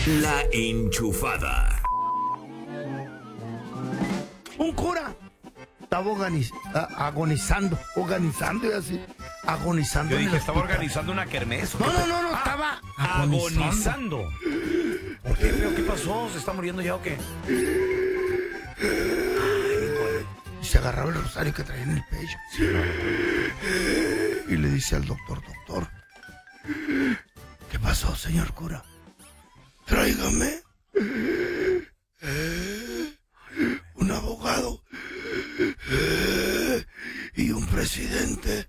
La Enchufada. Un cura estaba agonizando y así, agonizando. Yo en dije, el estaba hospital. organizando una kermés. No, estaba Agonizando. ¿Por qué, feo? ¿Qué pasó? ¿Se está muriendo ya o qué? Y se agarraba el rosario que traía en el pecho. Y le dice al doctor, ¿qué pasó, señor cura? Tráigame un abogado y un presidente.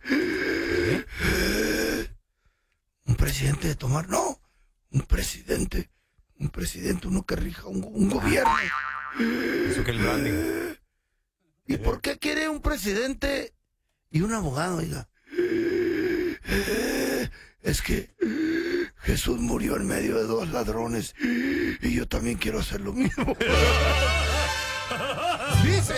Un presidente de tomar, no, un presidente, uno que rija un gobierno. Eso que el branding. ¿Y por qué quiere un presidente y un abogado, oiga? Es que Jesús murió en medio de dos ladrones y yo también quiero hacer lo mismo. Dice.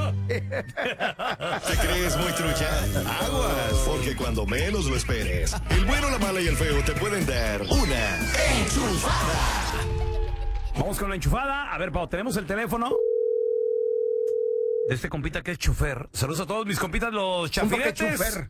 ¿Te crees muy trucha? Aguas, porque cuando menos lo esperes, el bueno, la mala y el feo te pueden dar una enchufada. Vamos con la enchufada. A ver, Pau, tenemos el teléfono de este compita que es chofer. Saludos a todos mis compitas, los chafiretes.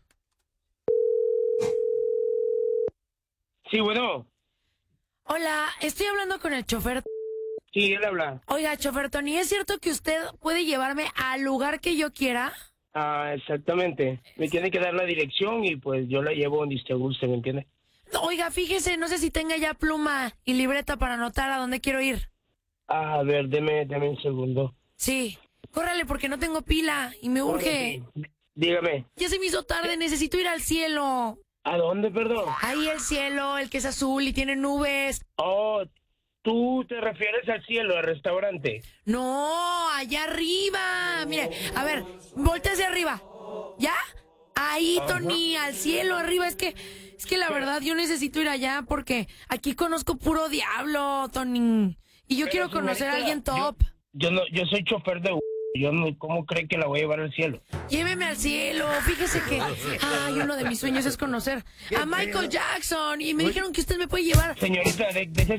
Sí, bueno. Hola, estoy hablando con el chofer. Sí, él habla. Oiga, chofer Tony, ¿es cierto que usted puede llevarme al lugar que yo quiera? Ah, exactamente. Me tiene que dar la dirección y pues yo la llevo donde usted guste, ¿me entiende? Oiga, fíjese, no sé si tenga ya pluma y libreta para anotar a dónde quiero ir. A ver, deme un segundo. Sí, córrale porque no tengo pila y me urge. Dígame. Ya se me hizo tarde, necesito ir al cielo. ¿A dónde, perdón? Ahí el cielo, el que es azul y tiene nubes. Oh, ¿tú te refieres al cielo, al restaurante? No, allá arriba. Mire, a ver, voltea hacia arriba. ¿Ya? Ahí, Tony, al cielo, arriba. Es que la verdad yo necesito ir allá porque aquí conozco puro diablo, Tony. Y yo quiero conocer a alguien top. Yo soy chofer de... Yo no, ¿cómo cree que la voy a llevar al cielo? Lléveme al cielo. Fíjese que uno de mis sueños es conocer a Michael Jackson. Y me dijeron que usted me puede llevar. Señorita, deje